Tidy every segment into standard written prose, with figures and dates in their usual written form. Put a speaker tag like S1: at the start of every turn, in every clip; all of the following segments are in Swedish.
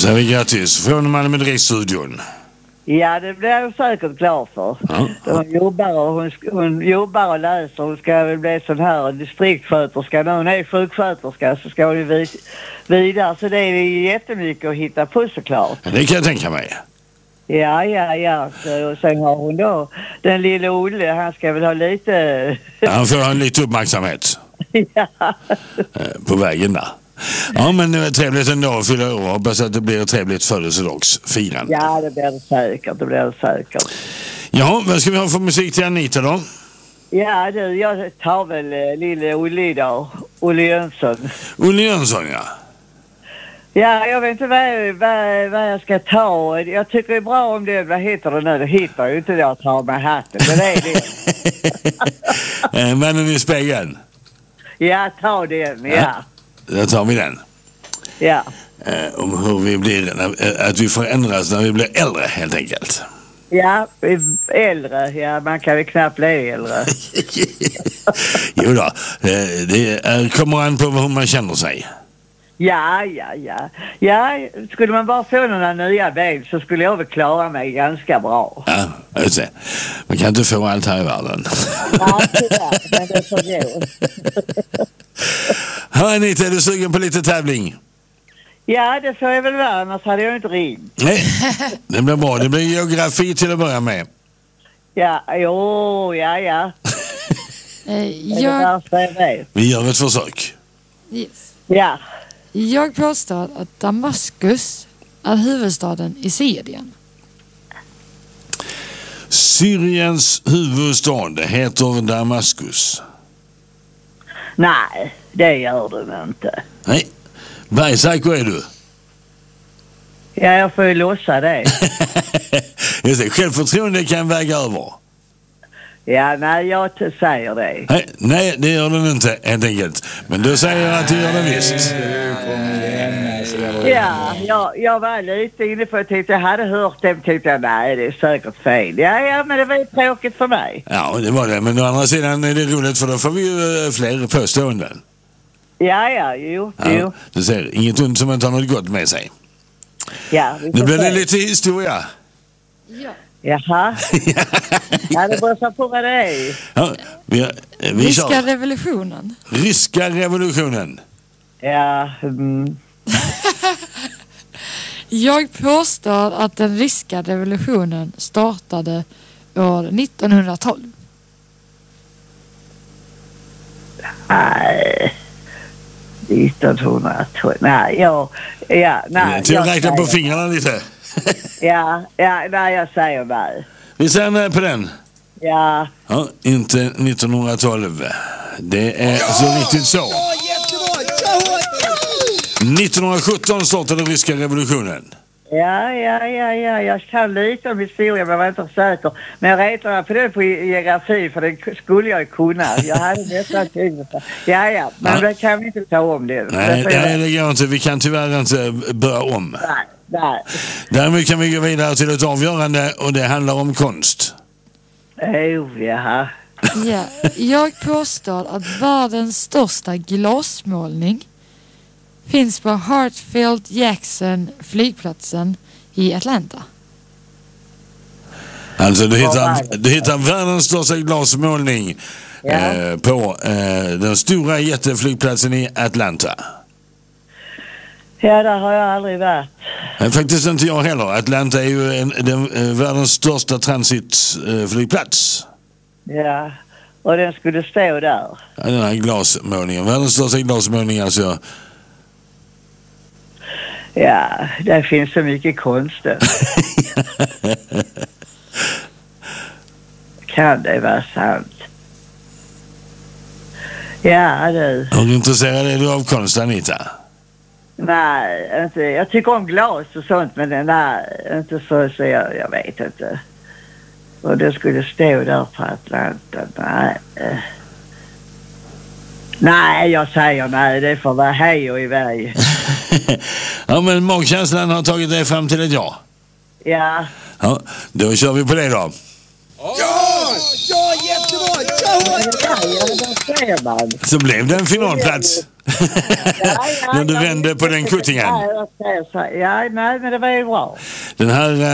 S1: säger vi grattis från Malmö med Direktstudion.
S2: Ja, det blir jag säkert klar för.
S1: Ja.
S2: Hon jobbar och läser. Hon ska väl bli sån här distriktsköterska. Nu hon är sjuksköterska så ska hon ju vidare. Så det är jättemycket att hitta på såklart.
S1: Det kan jag tänka mig.
S2: Ja. Så, och sen har hon då den lilla Olle. Han ska väl ha lite...
S1: Han får ha lite uppmärksamhet.
S2: Ja.
S1: På vägen där. Ja, men det är trevligt ändå att fylla år. Hoppas att det blir ett trevligt födelsedagsfirande.
S2: Ja, det blir det säkert.
S1: Ja, vad ska vi ha för musik till Anita då?
S2: Ja, jag tar väl lille Olle idag. Olle Jönsson.
S1: Olle Jönsson, ja.
S2: Ja, jag vet inte vad jag ska ta. Jag tycker det är bra om det, vad heter det nu? Det hittar ju inte jag tar med hatten, men det är det.
S1: Männen i spegeln.
S2: Ja, ta den, ja.
S1: Då tar vi den.
S2: Ja.
S1: Om hur vi blir, att vi förändras när vi blir äldre helt enkelt.
S2: Ja, äldre. Ja, man kan ju knappt bli äldre.
S1: Jo då, det kommer an på hur man känner sig.
S2: Ja. Ja, skulle man bara få några nya ben så skulle jag väl klara mig ganska bra.
S1: Ja, jag ser. Man kan inte få allt här i världen.
S2: Ja, tyvärr, men det får gå.
S1: Hör Anita, är du sugen på lite tävling?
S2: Ja, det får jag väl vara, annars hade jag inte ringt.
S1: Nej, det blir bra. Det blir geografi till att börja med.
S2: Ja.
S1: Vi gör ett försök.
S3: Yes.
S2: Ja.
S3: Jag påstår att Damaskus är huvudstaden i Syrien.
S1: Syriens huvudstad heter Damaskus.
S2: Nej, det gör du inte.
S1: Nej, bergsäker är du.
S2: Ja, jag får ju lossa det.
S1: Just det, självförtroende kan väga över.
S2: Ja, nej, jag säger det.
S1: Nej, det gör den inte helt enkelt. Men du säger att du gör det visst.
S2: Ja, jag var lite inne på att jag hade hört dem, tyckte jag, nej, det är säkert fel. Ja, men det var ju tråkigt för mig.
S1: Ja, det var det. Men å andra sidan är det roligt för då får vi ju fler påståenden.
S2: Ja, jo.
S1: Du ser, inget ont som inte har något gott med sig.
S2: Ja,
S1: nu blir det lite historia.
S3: Ja.
S2: Jaha. Ja, det beror på vad det är.
S1: Ja, vi
S3: Ryska revolutionen.
S1: Ryska revolutionen.
S2: Ja.
S3: Jag påstår att den ryska revolutionen startade år 1912.
S2: Nej. 1912. Nej, nej.
S1: Jag räknar på fingrarna lite.
S2: Nej, jag säger nej.
S1: Vi säger nej på den.
S2: Ja.
S1: Ja, inte 1912. Det är så riktigt så. 1917 startade ryska revolutionen.
S2: Ja. Jag kan lite om historia, men jag var inte säker. Men jag räknar på det på geografi, för det skulle jag kunna. Jag hade nästan tid. Ja. Men det kan vi inte ta om det.
S1: Nej, det går inte. Vi kan tyvärr inte börja om.
S2: Nej.
S1: Däremot kan vi gå vidare till ett avgörande, och det handlar om konst.
S2: Ja.
S3: Ja, jag påstår att världens största glasmålning finns på Hartsfield-Jackson flygplatsen i Atlanta.
S1: Alltså du hittar världens största glasmålning på den stora jätteflygplatsen i Atlanta.
S2: Ja, där har jag aldrig varit.
S1: Faktiskt inte jag heller. Atlanta är ju världens största transitflygplats.
S2: Ja, och den skulle stå där.
S1: Ja, den här glasmålningen. Världens största glasmålning alltså.
S2: Ja, det finns så mycket konst. Kan det vara sant? Ja, du.
S1: Hur intresserad är du av konst, Anita?
S2: Nej, inte. Jag tycker om glas och sånt, men nej, inte så jag vet inte. Och det skulle stå där på Atlanta. Nej, jag säger nej. Det får vara hej och iväg.
S1: Ja, men magkänslan har tagit dig fram till ett ja.
S2: Ja.
S1: Ja, då kör vi på det då.
S4: Ja, jättebra!
S1: Så blev det en finalplats. När du vände på den kuttingen.
S2: Ja, nej, men det var ju bra.
S1: Den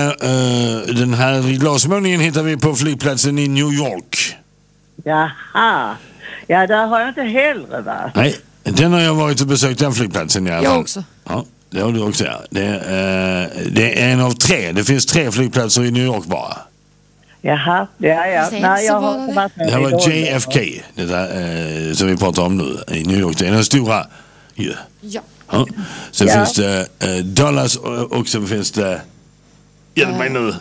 S1: här glasmålningen hittar vi på flygplatsen i New York.
S2: Jaha. Ja, där har jag inte heller varit.
S1: Nej, den har jag varit och besökt, den flygplatsen i alla fall.
S3: Jag också.
S1: Ja, det har du också, ja. Det är en av 3. Det finns 3 flygplatser i New York bara.
S2: Jaha, ja. Nej, jag har inte varit med.
S1: Det här var JFK, det där, som vi pratar om nu i New York. Det är den stora.
S3: Ja.
S1: Sen finns det Dallas och så finns det... Hjälp mig nu.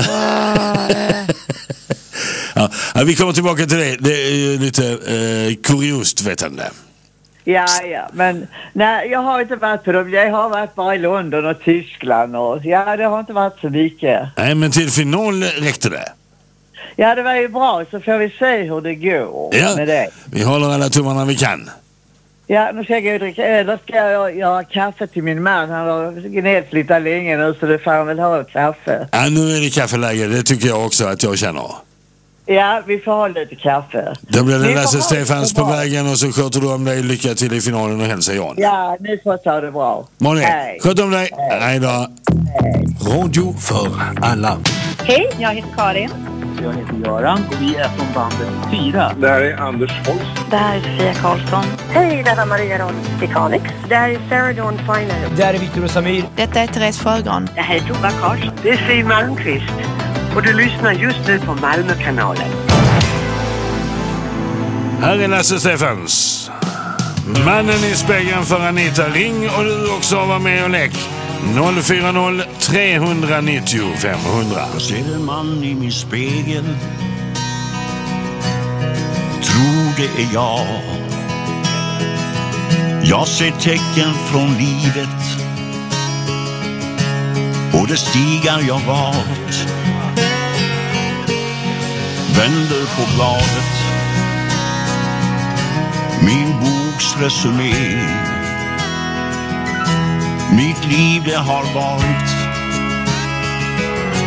S1: Ja, vi kommer tillbaka till det. Det är ju lite kuriost vetande.
S2: Ja, men nej, jag har inte varit på dem. Jag har varit bara i London och Tyskland och ja, det har inte varit så mycket.
S1: Nej, men till final räckte det.
S2: Ja, det var ju bra, så får vi se hur det går med det.
S1: Vi håller alla tummarna vi kan.
S2: Ja, nu ska jag gå och dricka, eller ska jag göra kaffe till min man. Han har gnällt lite länge nu, så det får han väl ha kaffe.
S1: Ja, nu är det kaffeläge, det tycker jag också att jag känner.
S2: Ja, vi får ha lite kaffe.
S1: Då blir det Lasse Stefans på vägen och så sköter du om dig. Lycka till i finalen och hälsa Jan.
S2: Ja, ni får ta det bra.
S1: Hej. Sköt om dig. Hej då.
S4: Radio för alla.
S5: Hej, jag heter Karin.
S6: Jag heter Göran och vi är från bandet 4.
S7: Det här är Anders Holst.
S5: Det här är Sofia Karlsson.
S8: Hej, det är Maria Ron Mechanics.
S5: Det här är Sarah Dawn Finer.
S6: Det här är Victor och Samir.
S5: Detta är Therese Sjögran.
S8: Det här är Tova Karlsson.
S9: Det är Siw Malmqvist och du lyssnar just nu på Malmökanalen.
S1: Här är Lasse Stefans. Mannen i spegeln för Anita. Ring och du också var med och lek. 040 390 500.
S4: Jag ser en man i min spegel. Tror det är jag. Jag ser tecken från livet och det stigar jag valt. Vänder på bladet, min boks resumé. Mitt liv det har varit